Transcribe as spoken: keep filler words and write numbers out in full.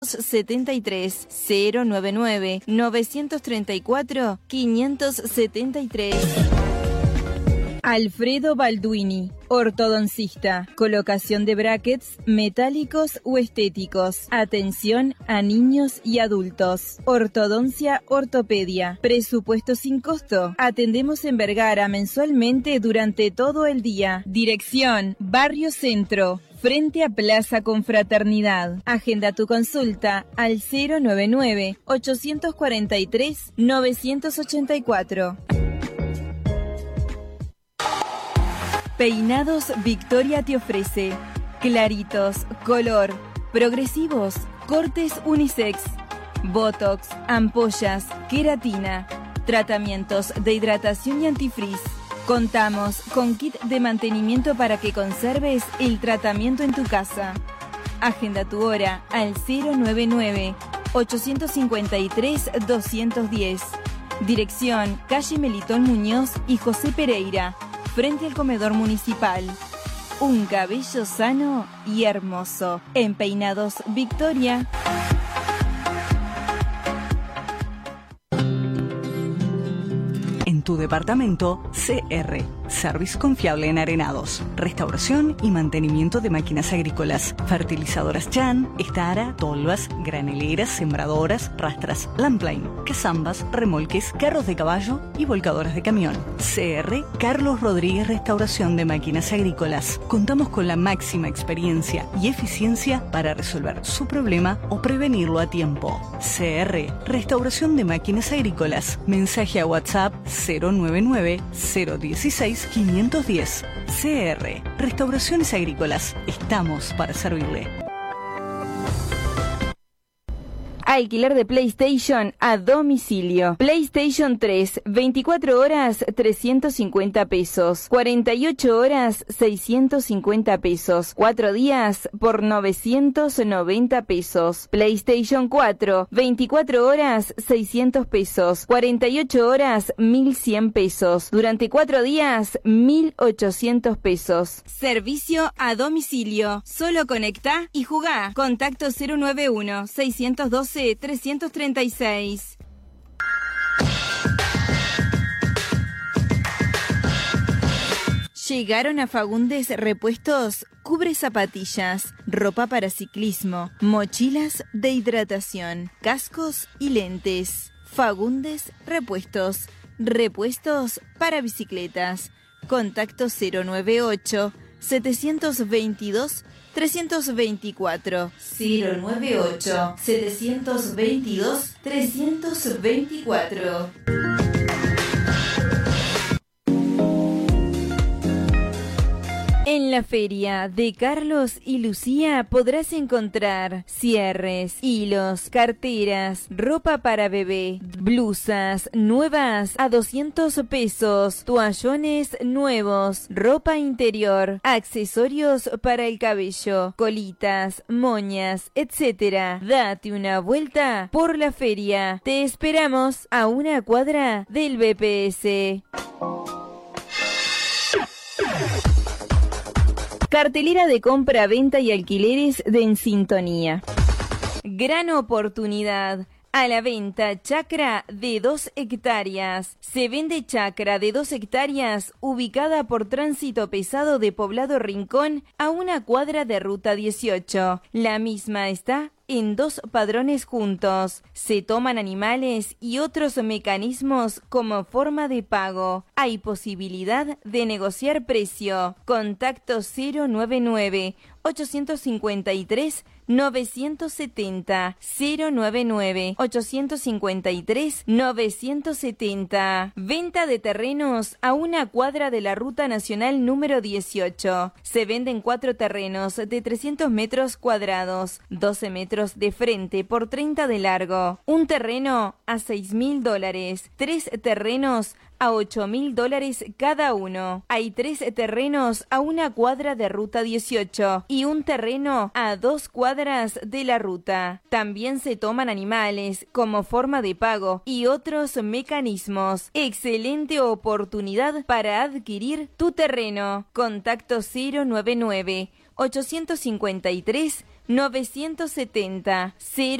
setenta y tres cero noventa y nueve novecientos treinta y cuatro quinientos setenta y tres. Alfredo Balduini, ortodoncista, colocación de brackets metálicos o estéticos, atención a niños y adultos, ortodoncia ortopedia, presupuesto sin costo, atendemos en Vergara mensualmente durante todo el día, dirección Barrio Centro, frente a Plaza Confraternidad. Agenda tu consulta al cero noventa y nueve ochocientos cuarenta y tres novecientos ochenta y cuatro. Peinados Victoria te ofrece claritos, color, progresivos, cortes unisex, botox, ampollas, queratina, tratamientos de hidratación y antifrizz. Contamos con kit de mantenimiento para que conserves el tratamiento en tu casa. Agenda tu hora al cero noventa y nueve ochocientos cincuenta y tres doscientos diez. Dirección calle Melitón Muñoz y José Pereira, frente al comedor municipal. Un cabello sano y hermoso. En Peinados Victoria. En tu departamento, C R, Service Confiable en Arenados, restauración y mantenimiento de máquinas agrícolas, fertilizadoras Chan, Estara, tolvas, graneleras, sembradoras, rastras, Lampline, cazambas, remolques, carros de caballo y volcadoras de camión. C R, Carlos Rodríguez Restauración de Máquinas Agrícolas. Contamos con la máxima experiencia y eficiencia para resolver su problema o prevenirlo a tiempo. C R, Restauración de Máquinas Agrícolas. Mensaje a WhatsApp cero noventa y nueve cero dieciséis quinientos diez. C R, Restauraciones Agrícolas. Estamos para servirle. Alquiler de PlayStation a domicilio. PlayStation tres, veinticuatro horas, trescientos cincuenta pesos. cuarenta y ocho horas, seiscientos cincuenta pesos. cuatro días por novecientos noventa pesos. PlayStation cuatro, veinticuatro horas, seiscientos pesos. cuarenta y ocho horas, mil cien pesos. Durante cuatro días, mil ochocientos pesos. Servicio a domicilio. Solo conectá y jugá. Contacto cero noventa y uno, seiscientos doce, trescientos treinta y seis. Llegaron a Fagundes Repuestos, cubre zapatillas, ropa para ciclismo, mochilas de hidratación, cascos y lentes. Fagundes Repuestos, repuestos para bicicletas. Contacto cero noventa y ocho, setecientos veintidós, trescientos veinticuatro. cero noventa y ocho, setecientos veintidós, trescientos veinticuatro. En la feria de Carlos y Lucía podrás encontrar cierres, hilos, carteras, ropa para bebé, blusas nuevas a doscientos pesos, toallones nuevos, ropa interior, accesorios para el cabello, colitas, moñas, etcétera. Date una vuelta por la feria. Te esperamos a una cuadra del B P S. Cartelera de compra, venta y alquileres de En Sintonía. Gran oportunidad. A la venta, chacra de dos hectáreas. Se vende chacra de dos hectáreas ubicada por tránsito pesado de Poblado Rincón a una cuadra de Ruta dieciocho. La misma está en dos padrones juntos. Se toman animales y otros mecanismos como forma de pago. Hay posibilidad de negociar precio. Contacto cero noventa y nueve, ochocientos cincuenta y tres, novecientos setenta. cero noventa y nueve, ochocientos cincuenta y tres, novecientos setenta. Venta de terrenos a una cuadra de la Ruta Nacional número dieciocho. Se venden cuatro terrenos de trescientos metros cuadrados, doce metros de frente por treinta de largo. Un terreno a seis mil dólares. Tres terrenos a ocho mil dólares cada uno. Hay tres terrenos a una cuadra de Ruta dieciocho y un terreno a dos cuadras de la ruta. También se toman animales como forma de pago y otros mecanismos. Excelente oportunidad para adquirir tu terreno. Contacto cero noventa y nueve, ochocientos cincuenta y tres, novecientos setenta, cero